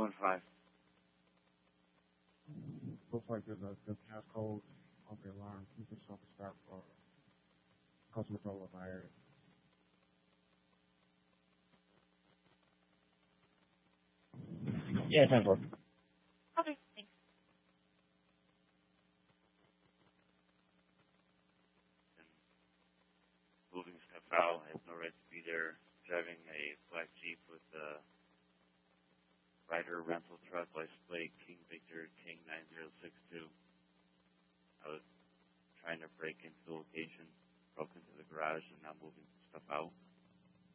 215. Looks like there's a passcode on the alarm. Keep yourself a start for customer trouble in my area. Yeah, 10-4. Okay, thanks. Moving stuff out. I have no right to be there. Driving a black Jeep with a Ryder rental truck, license plate King Victor King 9062. I was trying to break into the location, broke into the garage, and now moving stuff out.